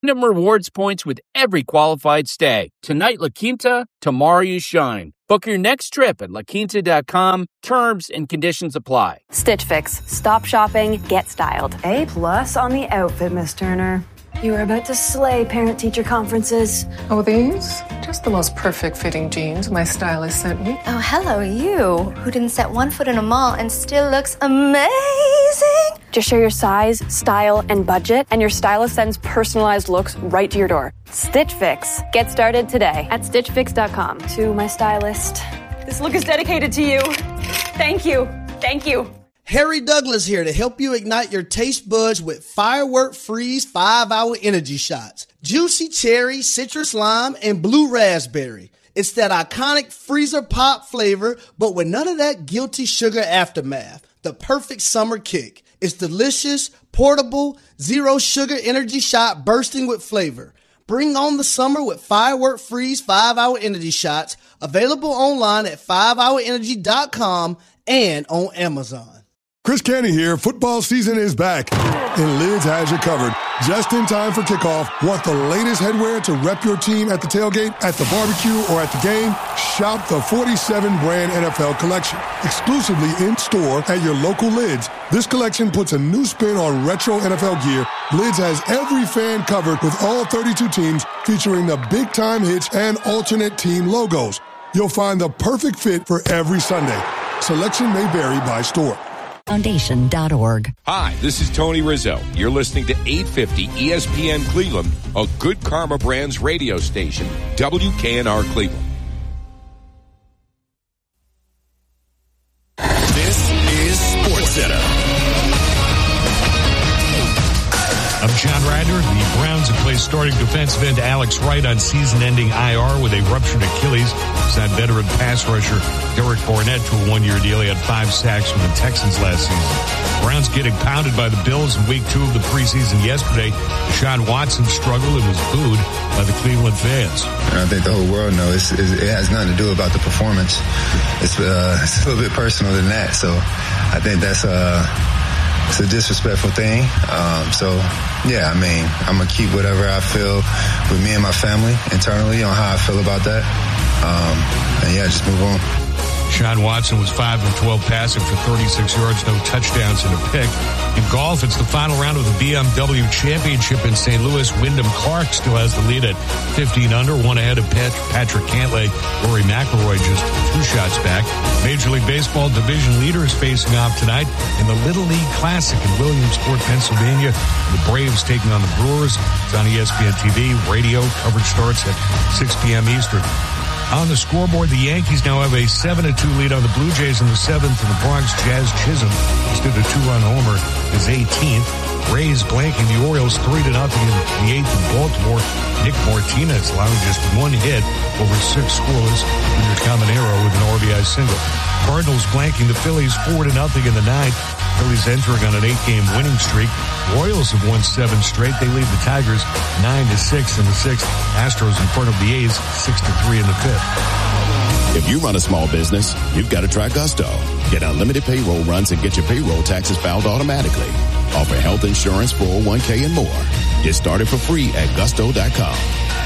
rewards points with every qualified stay. Tonight, La Quinta, tomorrow you shine. Book your next trip at laquinta.com. Terms and conditions apply. Stitch Fix. Stop shopping, get styled. A+ on the outfit, Miss Turner. You are about to slay parent-teacher conferences. Oh, these? Just the most perfect fitting jeans my stylist sent me. Oh, hello, you, who didn't set one foot in a mall and still looks amazing. Just share your size, style, and budget, and your stylist sends personalized looks right to your door. Stitch Fix. Get started today at stitchfix.com. To my stylist, this look is dedicated to you. Thank you. Thank you. Harry Douglas here to help you ignite your taste buds with Firework Freeze 5-Hour Energy Shots. Juicy cherry, citrus lime, and blue raspberry. It's that iconic freezer pop flavor, but with none of that guilty sugar aftermath. The perfect summer kick. It's delicious, portable, zero sugar energy shot bursting with flavor. Bring on the summer with Firework Freeze 5-Hour Energy Shots. Available online at 5hourenergy.com and on Amazon. Chris Canty here. Football season is back, and Lids has you covered. Just in time for kickoff. Want the latest headwear to rep your team at the tailgate, at the barbecue, or at the game? Shop the 47-brand NFL collection, exclusively in-store at your local Lids. This collection puts a new spin on retro NFL gear. Lids has every fan covered with all 32 teams, featuring the big-time hits and alternate team logos. You'll find the perfect fit for every Sunday. Selection may vary by store. Foundation.org. Hi, this is Tony Rizzo. You're listening to 850 ESPN Cleveland, a Good Karma Brands radio station, WKNR Cleveland. This is SportsCenter. I'm John Ryder. The Browns have placed starting defensive end Alex Wright on season-ending IR with a ruptured Achilles. Signed veteran pass rusher Derek Barnett to a one-year deal. He had 5 sacks from the Texans last season. Browns getting pounded by the Bills in week 2 of the preseason yesterday. Deshaun Watson struggled and was booed by the Cleveland fans. I think the whole world knows it has nothing to do about the performance. It's a little bit personal than that. So I think that's it's a disrespectful thing. Yeah, I mean, I'm going to keep whatever I feel with me and my family internally on how I feel about that. And yeah, just move on. Deshaun Watson was 5 of 12 passing for 36 yards, no touchdowns and a pick. In golf, it's the final round of the BMW Championship in St. Louis. Wyndham Clark still has the lead at 15 under, one ahead of Patrick Cantlay. Rory McIlroy just 2 shots back. Major League Baseball division leaders facing off tonight in the Little League Classic in Williamsport, Pennsylvania. The Braves taking on the Brewers. It's on ESPN TV. Radio coverage starts at 6 p.m. Eastern. On the scoreboard, the Yankees now have a 7-2 lead on the Blue Jays in the 7th, and the Bronx Jazz Chisholm just did a 2-run homer, his 18th. Rays blanking the Orioles 3-0 in the 8th in Baltimore. Nick Martinez allowing just 1 hit over 6 scoreless. Junior Caminero with an RBI single. Cardinals blanking the Phillies 4-0 in the 9th. Phillies entering on an 8-game winning streak. Royals have won 7 straight. They lead the Tigers 9-6 in the 6th. Astros in front of the A's 6-3 in the 5th. If you run a small business, you've got to try Gusto. Get unlimited payroll runs and get your payroll taxes filed automatically. Offer health insurance, 401k, and more. Get started for free at gusto.com.